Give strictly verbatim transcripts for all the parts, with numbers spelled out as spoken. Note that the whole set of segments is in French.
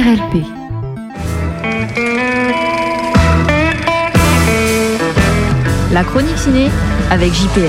R L P. La chronique ciné avec J P L.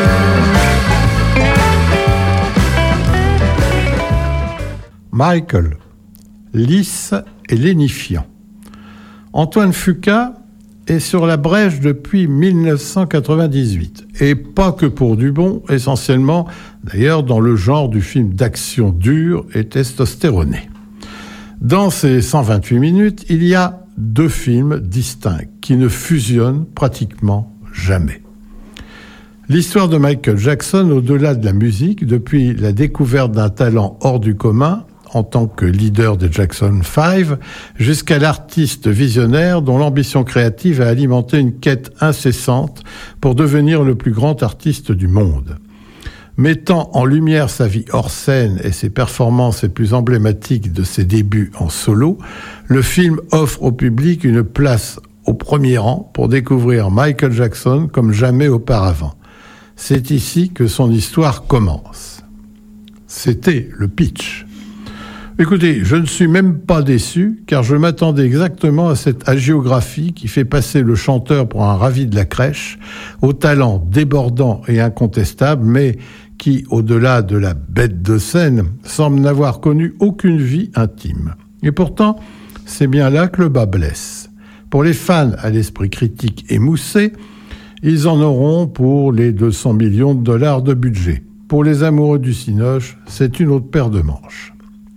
Michael, lisse et lénifiant. Antoine Fuqua est sur la brèche depuis dix-neuf cent quatre-vingt-dix-huit. Et pas que pour du bon, essentiellement d'ailleurs dans le genre du film d'action dur et testostéroné. Dans ces cent vingt-huit minutes, il y a deux films distincts qui ne fusionnent pratiquement jamais. L'histoire de Michael Jackson, au-delà de la musique, depuis la découverte d'un talent hors du commun, en tant que leader des Jackson cinq, jusqu'à l'artiste visionnaire dont l'ambition créative a alimenté une quête incessante pour devenir le plus grand artiste du monde. Mettant en lumière sa vie hors scène et ses performances les plus emblématiques de ses débuts en solo, le film offre au public une place au premier rang pour découvrir Michael Jackson comme jamais auparavant. C'est ici que son histoire commence. C'était le pitch. Écoutez, je ne suis même pas déçu, car je m'attendais exactement à cette hagiographie qui fait passer le chanteur pour un ravi de la crèche, au talent débordant et incontestable, mais qui, au-delà de la bête de scène, semble n'avoir connu aucune vie intime. Et pourtant, c'est bien là que le bas blesse. Pour les fans à l'esprit critique émoussé, ils en auront pour les deux cents millions de dollars de budget. Pour les amoureux du cinoche, c'est une autre paire de manches.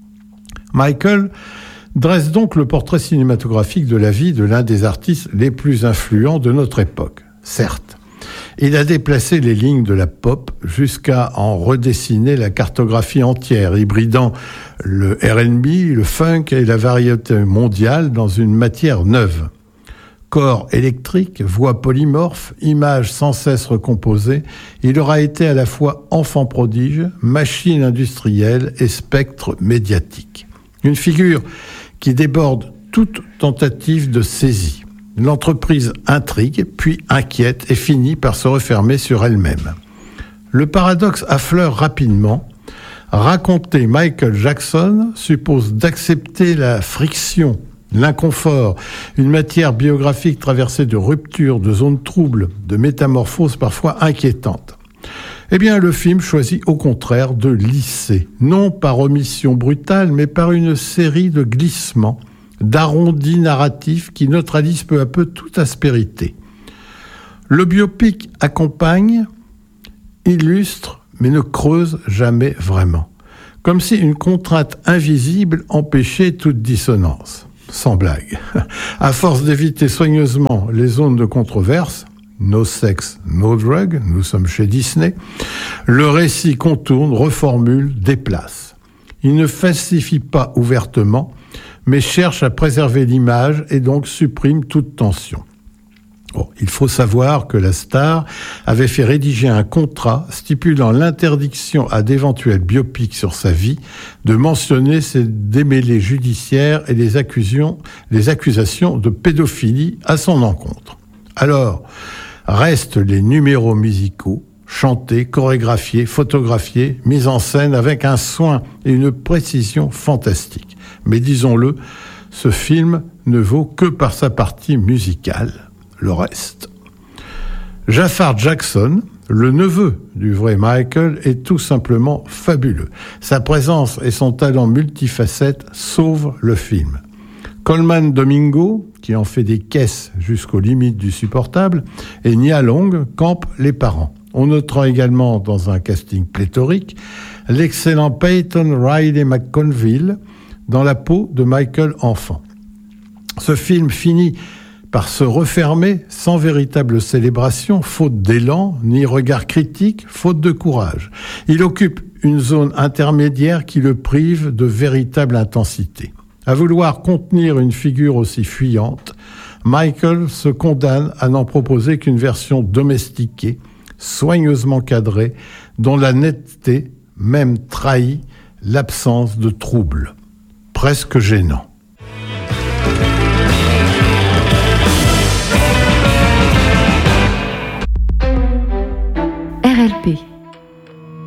Michael dresse donc le portrait cinématographique de la vie de l'un des artistes les plus influents de notre époque. Certes, il a déplacé les lignes de la pop jusqu'à en redessiner la cartographie entière, hybridant le R and B, le funk et la variété mondiale dans une matière neuve. Corps électrique, voix polymorphe, images sans cesse recomposées, il aura été à la fois enfant prodige, machine industrielle et spectre médiatique. Une figure qui déborde toute tentative de saisie. L'entreprise intrigue, puis inquiète et finit par se refermer sur elle-même. Le paradoxe affleure rapidement. Raconter Michael Jackson suppose d'accepter la friction, l'inconfort, une matière biographique traversée de ruptures, de zones troubles, de métamorphoses parfois inquiétantes. Eh bien, le film choisit au contraire de lisser, non par omission brutale, mais par une série de glissements, d'arrondis narratifs qui neutralisent peu à peu toute aspérité. Le biopic accompagne, illustre, mais ne creuse jamais vraiment. Comme si une contrainte invisible empêchait toute dissonance. Sans blague. À force d'éviter soigneusement les zones de controverse, no sex, no drug, nous sommes chez Disney, le récit contourne, reformule, déplace. Il ne falsifie pas ouvertement, mais cherche à préserver l'image et donc supprime toute tension. Bon, il faut savoir que la star avait fait rédiger un contrat stipulant l'interdiction à d'éventuels biopics sur sa vie de mentionner ses démêlés judiciaires et les accusations, les accusations de pédophilie à son encontre. Alors, restent les numéros musicaux, chantés, chorégraphiés, photographiés, mis en scène avec un soin et une précision fantastiques. Mais disons-le, ce film ne vaut que par sa partie musicale. Le reste. Jafar Jackson, le neveu du vrai Michael, est tout simplement fabuleux. Sa présence et son talent multifacette sauvent le film. Coleman Domingo, qui en fait des caisses jusqu'aux limites du supportable, et Nia Long campent les parents. On notera également dans un casting pléthorique l'excellent Peyton Riley McConville dans la peau de Michael enfant. Ce film finit par se refermer sans véritable célébration, faute d'élan, ni regard critique, faute de courage. Il occupe une zone intermédiaire qui le prive de véritable intensité. À vouloir contenir une figure aussi fuyante, Michael se condamne à n'en proposer qu'une version domestiquée, soigneusement cadrée, dont la netteté même trahit l'absence de trouble. Presque gênant.